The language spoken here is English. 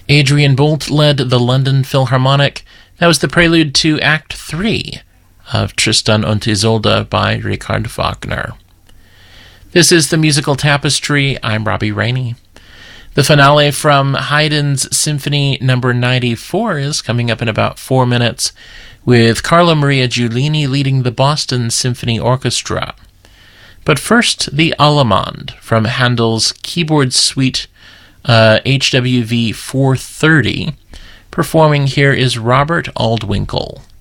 Adrian Bolt led the London Philharmonic. That was the prelude to Act 3 of Tristan und Isolde by Richard Wagner. This is the Musical Tapestry. I'm Robbie Rainey. The finale from Haydn's Symphony No. 94 is coming up in about 4 minutes, with Carla Maria Giulini leading the Boston Symphony Orchestra. But first, the Allemande from Handel's Keyboard Suite HWV 430. Performing here is Robert Aldwinkle.